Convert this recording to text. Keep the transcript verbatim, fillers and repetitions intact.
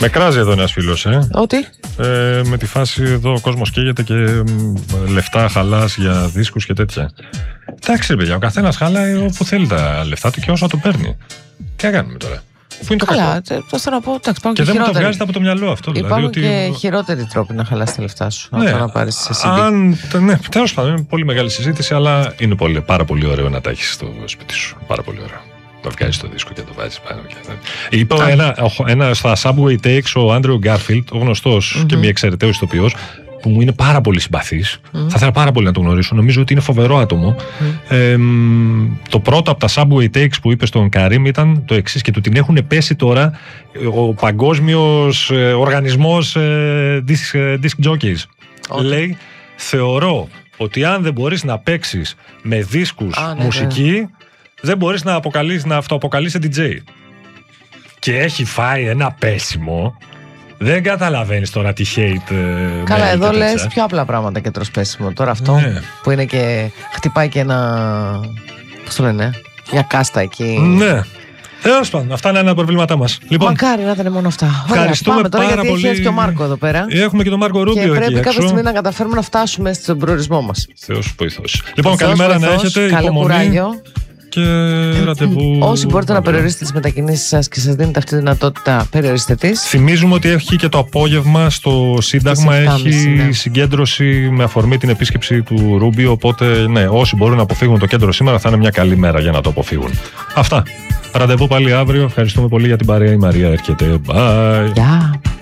Με κράζει εδώ ένας φίλος, ε. Ότι? Ε, με τη φάση εδώ ο κόσμος καίγεται και ε, λεφτά χαλάς για δίσκους και τέτοια. Εντάξει, ρε παιδιά, ο καθένας χαλάει όπου θέλει τα λεφτά του και όσο το παίρνει. Τι κάνουμε τώρα? Πού είναι το Καλά, κακό? το θέλω να πω. Εντάξει, και, και δεν μου το βγάζετε από το μυαλό αυτό. Υπάρχουν δηλαδή, και ότι... χειρότεροι τρόποι να χαλάσει τα λεφτά σου. Ναι, να πάρεις σε σι ντι. Αν, ναι, τέλος πάντων, είναι πολύ μεγάλη συζήτηση, αλλά είναι πολύ, πάρα πολύ ωραίο να τα έχεις στο σπίτι σου. Πάρα πολύ ωραίο. Το βγάζεις το δίσκο και το βάζεις πάνω. Και... Είπε ένα, ένα στα Subway Takes ο Άντριου Γκάρφιλντ, ο γνωστός mm-hmm. και μη εξαιρεταίος ηθοποιός, που μου είναι πάρα πολύ συμπαθής. Mm. Θα ήθελα πάρα πολύ να τον γνωρίσω. Νομίζω ότι είναι φοβερό άτομο. Mm. Ε, το πρώτο από τα Subway Takes που είπε στον Καρίμ ήταν το εξής, και του την έχουν πέσει τώρα ο παγκόσμιος ε, οργανισμός ε, disc, ε, disc jockeys. Okay. Λέει, θεωρώ ότι αν δεν μπορείς να παίξεις με δίσκους ah, μουσική, ναι, ναι. δεν μπορείς να, να αυτοαποκαλείσαι ντι τζέι. Και έχει φάει ένα πέσιμο. Δεν καταλαβαίνεις τώρα τι hate. Καλά, εδώ λες πιο απλά πράγματα και τρως πέσιμο. Τώρα αυτό ναι. που είναι και χτυπάει και ένα. Πώς το λένε, μια κάστα εκεί. Ναι. Τέλος πάντων, αυτά είναι ένα από τα προβλήματά μας. Λοιπόν, μακάρι να ήταν μόνο αυτά. Ευχαριστούμε Ωραία, πάμε τώρα, πάρα γιατί πολύ. Έχει και ο Μάρκο εδώ πέρα. Έχουμε και τον Μάρκο Ρούμπιο εκεί. Και πρέπει έξω. κάποια στιγμή να καταφέρουμε να φτάσουμε στον προορισμό μας. Θεός βοηθός. Λοιπόν, καλημέρα να έχετε. Καλό κουράγιο. Και ραντεβού. Όσοι μπορείτε να περιορίσετε τις μετακινήσεις σας και σας δίνετε αυτή τη δυνατότητα, περιορίστε τις. Θυμίζουμε ότι έχει και το απόγευμα στο Σύνταγμα, έχει ναι. συγκέντρωση με αφορμή την επίσκεψη του Ρούμπιο. Οπότε, ναι, όσοι μπορούν να αποφύγουν το κέντρο σήμερα, θα είναι μια καλή μέρα για να το αποφύγουν. Αυτά. Ραντεβού πάλι αύριο. Ευχαριστούμε πολύ για την παρέα. Η Μαρία έρχεται. Bye. Yeah.